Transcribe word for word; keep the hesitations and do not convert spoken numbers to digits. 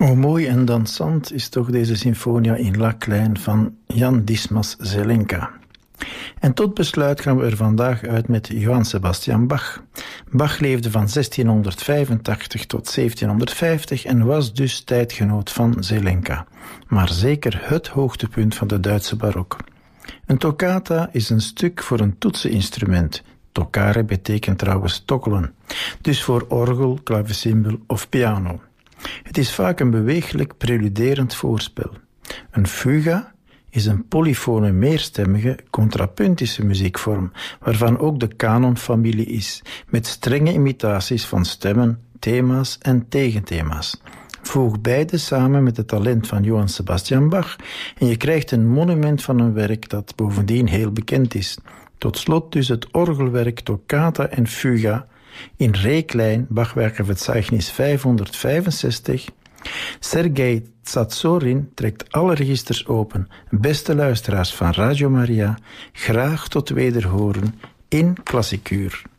Hoe mooi en dansant is toch deze symfonia in la klein van Jan Dismas Zelenka. En tot besluit gaan we er vandaag uit met Johann Sebastian Bach. Bach leefde van zestienhonderdvijfentachtig tot zeventienhonderdvijftig en was dus tijdgenoot van Zelenka. Maar zeker het hoogtepunt van de Duitse barok. Een toccata is een stuk voor een toetseninstrument. Toccare betekent trouwens tokkelen. Dus voor orgel, klavecimbal of piano. Het is vaak een beweeglijk preluderend voorspel. Een fuga is een polyfone meerstemmige contrapuntische muziekvorm, waarvan ook de kanonfamilie is, met strenge imitaties van stemmen, thema's en tegenthema's. Voeg beide samen met het talent van Johann Sebastian Bach en je krijgt een monument van een werk dat bovendien heel bekend is. Tot slot dus het orgelwerk Toccata en Fuga in re-klein, Bachwerkenverzeichnis vijfhonderdvijfenzestig. Sergei Tsatsorin trekt alle registers open. Beste luisteraars van Radio Maria, graag tot wederhoren in Klassikuur.